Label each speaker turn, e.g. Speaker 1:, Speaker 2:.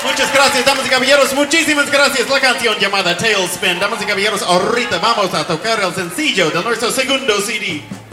Speaker 1: Muchas gracias, damas y caballeros. Muchísimas gracias. La canción llamada Tailspin. Damas y caballeros, ahorita vamos a tocar el sencillo de nuestro segundo CD.